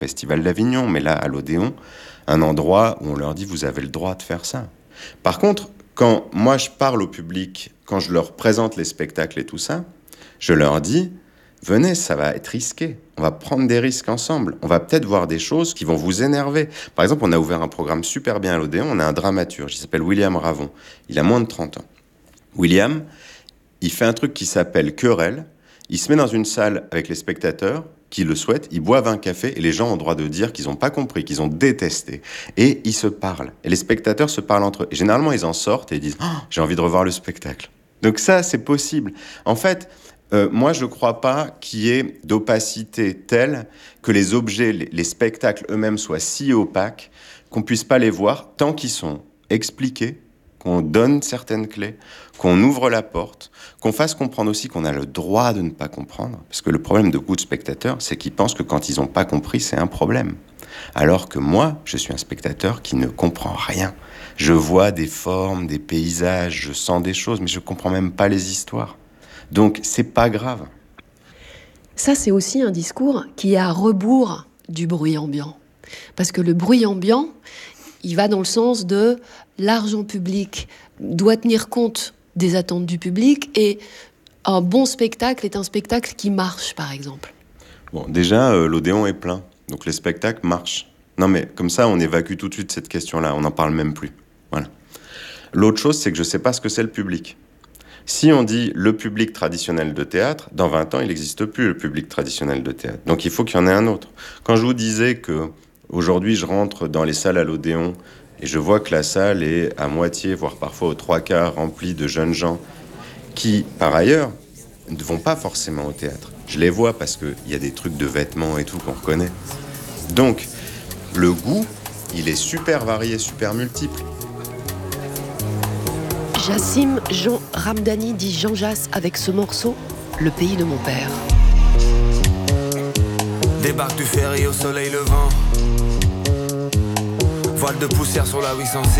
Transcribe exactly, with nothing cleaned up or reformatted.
Festival d'Avignon, mais là, à l'Odéon, un endroit où on leur dit « vous avez le droit de faire ça ». Par contre, quand moi je parle au public, quand je leur présente les spectacles et tout ça, je leur dis « venez, ça va être risqué, on va prendre des risques ensemble, on va peut-être voir des choses qui vont vous énerver ». Par exemple, on a ouvert un programme super bien à l'Odéon, on a un dramaturge, il s'appelle William Ravon, il a moins de trente ans. William, il fait un truc qui s'appelle Querelle, il se met dans une salle avec les spectateurs qui le souhaitent, ils boivent un café et les gens ont le droit de dire qu'ils n'ont pas compris, qu'ils ont détesté. Et ils se parlent. Et les spectateurs se parlent entre eux. Et généralement, ils en sortent et ils disent oh, « j'ai envie de revoir le spectacle ». Donc ça, c'est possible. En fait, euh, moi, je ne crois pas qu'il y ait d'opacité telle que les objets, les, les spectacles eux-mêmes soient si opaques qu'on ne puisse pas les voir tant qu'ils sont expliqués, qu'on donne certaines clés, qu'on ouvre la porte, qu'on fasse comprendre aussi qu'on a le droit de ne pas comprendre. Parce que le problème de beaucoup de spectateurs, c'est qu'ils pensent que quand ils n'ont pas compris, c'est un problème. Alors que moi, je suis un spectateur qui ne comprend rien. Je vois des formes, des paysages, je sens des choses, mais je ne comprends même pas les histoires. Donc, c'est pas grave. Ça, c'est aussi un discours qui est à rebours du bruit ambiant. Parce que le bruit ambiant, il va dans le sens de l'argent public doit tenir compte des attentes du public et un bon spectacle est un spectacle qui marche, par exemple. Bon, déjà, euh, l'Odéon est plein, donc les spectacles marchent. Non mais comme ça, on évacue tout de suite cette question-là, on n'en parle même plus. Voilà. L'autre chose, c'est que je ne sais pas ce que c'est le public. Si on dit le public traditionnel de théâtre, dans vingt ans, il n'existe plus le public traditionnel de théâtre. Donc il faut qu'il y en ait un autre. Quand je vous disais que aujourd'hui, je rentre dans les salles à l'Odéon et je vois que la salle est à moitié, voire parfois aux trois quarts, remplie de jeunes gens qui, par ailleurs, ne vont pas forcément au théâtre. Je les vois parce qu'il y a des trucs de vêtements et tout qu'on reconnaît. Donc, le goût, il est super varié, super multiple. Jassim Jean Ramdani dit Jean Jass avec ce morceau « Le pays de mon père ». Débarque du ferry au soleil levant. Voile de poussière sur la huit cent six.